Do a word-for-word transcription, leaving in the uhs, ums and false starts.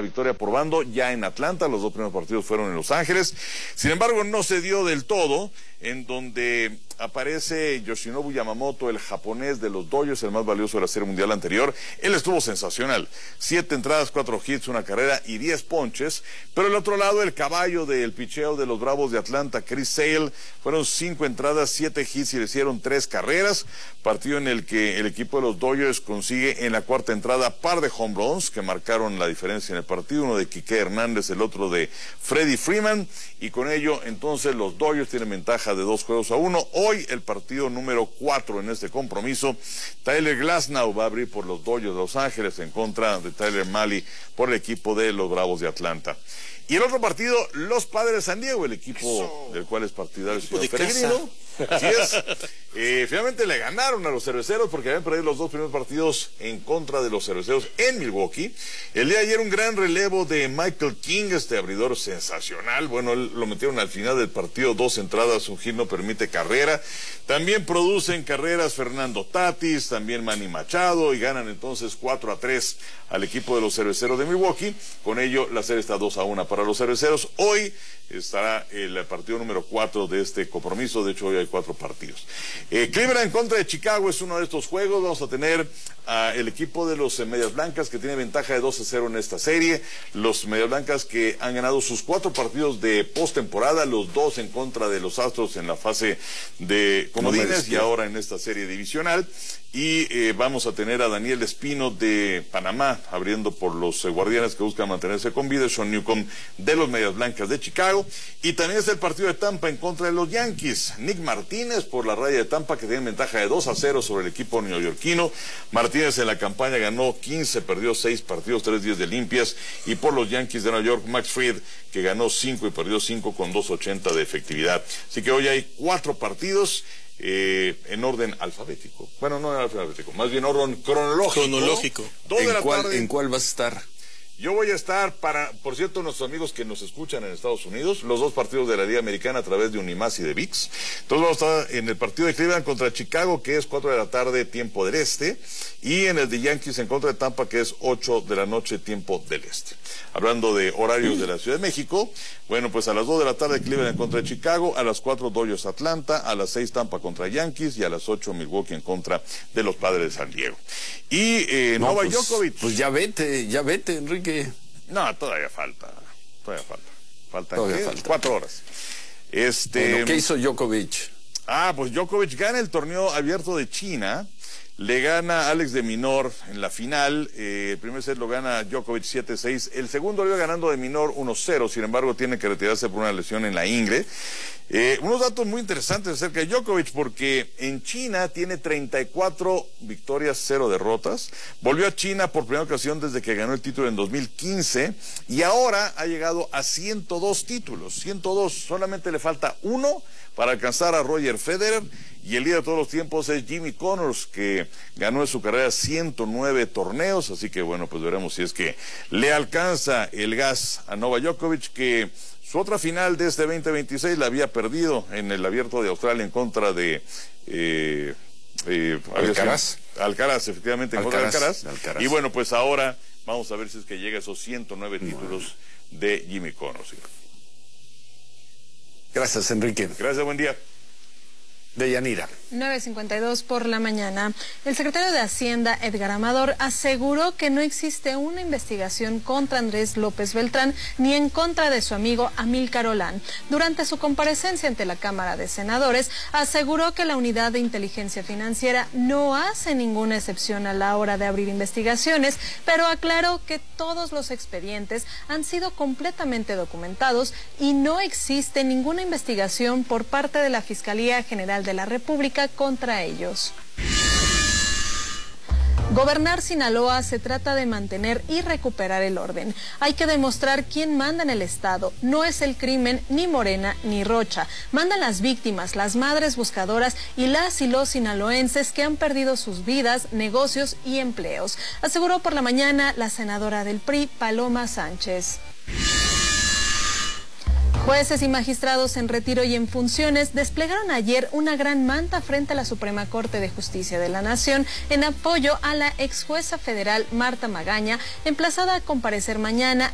victoria por bando ya en Atlanta. Los dos primeros partidos fueron en Los Ángeles. Sin embargo, no se dio del todo, en donde aparece Yoshinobu Yamamoto, el japonés de los Dodgers, el más valioso de la Serie Mundial anterior. Él estuvo sensacional. Siete entradas, cuatro hits, una carrera y diez ponches. Pero el otro lado, el caballo del picheo de los Bravos de Atlanta, Chris Sale, fueron cinco entradas, siete hits y le hicieron tres carreras. Partido en el que el equipo de los Dodgers consigue en la cuarta entrada par de home runs que marcaron la diferencia en el partido. Uno de Quique Hernández, el otro de Freddie Freeman. Y con ello, entonces, los Dodgers tienen ventaja de dos juegos a uno. Hoy el partido número cuatro en este compromiso. Tyler Glasnow va a abrir por los Dodgers de Los Ángeles en contra de Tyler Mahle por el equipo de los Bravos de Atlanta. Y el otro partido, los Padres de San Diego, el equipo Eso. del cual es partidario el señor Peregrino. Así es. Eh, finalmente le ganaron a los Cerveceros porque habían perdido los dos primeros partidos en contra de los Cerveceros en Milwaukee. El día de ayer un gran relevo de Michael King, este abridor sensacional. Bueno, él lo metieron al final del partido, dos entradas, un hit no permite carrera. También producen carreras Fernando Tatis, también Manny Machado, y ganan entonces cuatro a tres al equipo de los Cerveceros de Milwaukee. Con ello la serie está dos a uno para los Cerveceros. Hoy estará el partido número cuatro de este compromiso. De hecho, hoy hay cuatro partidos. Eh, Cleveland en contra de Chicago es uno de estos juegos. Vamos a tener a el equipo de los eh, Medias Blancas, que tiene ventaja de dos a cero en esta serie. Los Medias Blancas que han ganado sus cuatro partidos de postemporada, los dos en contra de los Astros en la fase de comodines, no y ahora en esta serie divisional. Y eh, vamos a tener a Daniel Espino de Panamá abriendo por los eh, Guardianes, que buscan mantenerse con vida. Sean Newcomb de los Medias Blancas de Chicago. Y también es el partido de Tampa en contra de los Yankees. Nick Martínez por la raya de Tampa, que tiene ventaja de dos a cero sobre el equipo neoyorquino. Martínez en la campaña ganó quince, perdió seis partidos, tres días de limpias. Y por los Yankees de Nueva York, Max Fried, que ganó cinco y perdió cinco con dos ochenta de efectividad. Así que hoy hay cuatro partidos. Eh, en orden alfabético, bueno, no en alfabético, más bien orden cronológico. Cronológico. Dos de ¿En, la cuál, tarde. ¿En cuál vas a estar? Yo voy a estar para, por cierto, nuestros amigos que nos escuchan en Estados Unidos, los dos partidos de la Liga Americana a través de Unimás y de V I X. Entonces vamos a estar en el partido de Cleveland contra Chicago, que es cuatro de la tarde, tiempo del este, y en el de Yankees en contra de Tampa, que es ocho de la noche, tiempo del este. Hablando de horarios de la Ciudad de México, bueno, pues a las dos de la tarde Cleveland en contra de Chicago, a las cuatro Dodgers Atlanta, a las seis Tampa contra Yankees y a las ocho Milwaukee en contra de los Padres de San Diego. Y eh, no, Novak pues, Djokovic. Pues ya vete, ya vete, Enrique. No, todavía falta, todavía falta. Faltan todavía ¿qué? falta. cuatro horas. Este, bueno, ¿qué hizo Djokovic? Ah, pues Djokovic gana el torneo abierto de China. Le gana Alex de Minor en la final. Eh, el primer set lo gana Djokovic siete seis. El segundo lo iba ganando de Minor uno cero. Sin embargo, tiene que retirarse por una lesión en la ingle. Eh, unos datos muy interesantes acerca de Djokovic, porque en China tiene treinta y cuatro victorias, cero derrotas. Volvió a China por primera ocasión desde que ganó el título en dos mil quince. Y ahora ha llegado a ciento dos títulos. ciento dos. Solamente le falta uno para alcanzar a Roger Federer. Y el líder de todos los tiempos es Jimmy Connors, que ganó en su carrera ciento nueve torneos. Así que bueno, pues veremos si es que le alcanza el gas a Novak Djokovic, que su otra final de este veinte veintiséis la había perdido en el Abierto de Australia en contra de eh, eh, Alcaraz. Alcaraz, efectivamente, en Alcaraz, contra de Alcaraz. Alcaraz. Y bueno, pues ahora vamos a ver si es que llega a esos ciento nueve títulos de Jimmy Connors. Gracias, Enrique. Gracias, buen día. Deyanira. nueve cincuenta y dos por la mañana. El secretario de Hacienda, Edgar Amador, aseguró que no existe una investigación contra Andrés López Beltrán ni en contra de su amigo Amílcar Olán. Durante su comparecencia ante la Cámara de Senadores, aseguró que la Unidad de Inteligencia Financiera no hace ninguna excepción a la hora de abrir investigaciones, pero aclaró que todos los expedientes han sido completamente documentados y no existe ninguna investigación por parte de la Fiscalía General de la República contra ellos. Gobernar Sinaloa se trata de mantener y recuperar el orden. Hay que demostrar quién manda en el Estado. No es el crimen, ni Morena, ni Rocha. Mandan las víctimas, las madres buscadoras y las y los sinaloenses que han perdido sus vidas, negocios y empleos. Aseguró por la mañana la senadora del P R I, Paloma Sánchez. Jueces y magistrados en retiro y en funciones desplegaron ayer una gran manta frente a la Suprema Corte de Justicia de la Nación en apoyo a la ex jueza federal Marta Magaña, emplazada a comparecer mañana